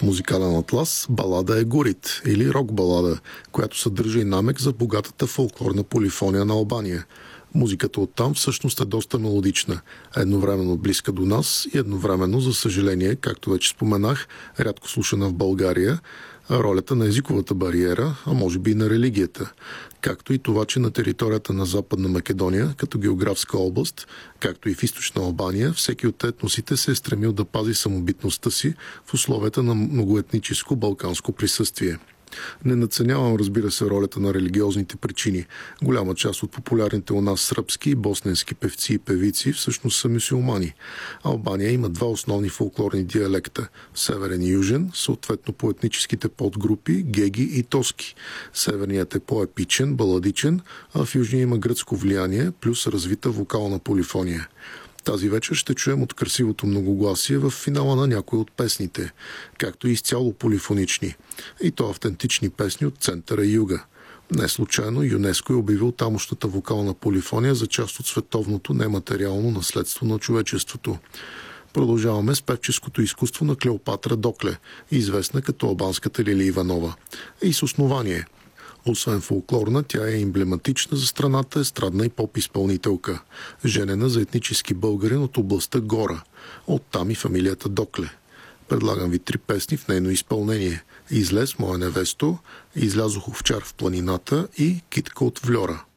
музикален атлас балада е Гурит или рок балада, която съдържа и намек за богатата фолклорна полифония на Албания. Музиката оттам всъщност е доста мелодична, едновременно близка до нас и едновременно, за съжаление, както вече споменах, рядко слушана в България, ролята на езиковата бариера, а може би и на религията, както и това, че на територията на Западна Македония, като географска област, както и в източна Албания, всеки от етносите се е стремил да пази самобитността си в условията на многоетническо балканско присъствие. Не надценявам, разбира се, ролята на религиозните причини. Голяма част от популярните у нас сръбски и босненски певци и певици всъщност са мюсюлмани. Албания има два основни фолклорни диалекта – северен и южен, съответно по етническите подгрупи геги и тоски. Северният е по-епичен, баладичен, а в южния има гръцко влияние плюс развита вокална полифония. Тази вечер ще чуем от красивото многогласие в финала на някои от песните, както и изцяло полифонични, и то автентични песни от центъра и юга. Не случайно ЮНЕСКО е обявил тамошната вокална полифония за част от световното нематериално наследство на човечеството. Продължаваме с певческото изкуство на Клеопатра Докле, известна като албанската Лили Иванова. И с основание. Освен фолклорна, тя е емблематична за страната, естрадна и поп-изпълнителка. Женена за етнически българин от областта Гора. Оттам и фамилията Докле. Предлагам ви 3 песни в нейно изпълнение. Излез моя невесто, Излязох овчар в планината и Китка от Вльора.